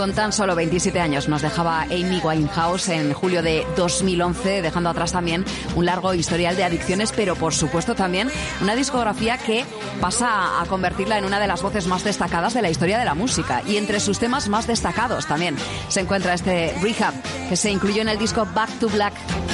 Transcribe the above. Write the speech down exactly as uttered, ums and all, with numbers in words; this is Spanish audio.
Con tan solo veintisiete años nos dejaba Amy Winehouse en julio de dos mil once, dejando atrás también un largo historial de adicciones, pero por supuesto también una discografía que pasa a convertirla en una de las voces más destacadas de la historia de la música. Y entre sus temas más destacados también se encuentra este Rehab, que se incluyó en el disco Back to Black.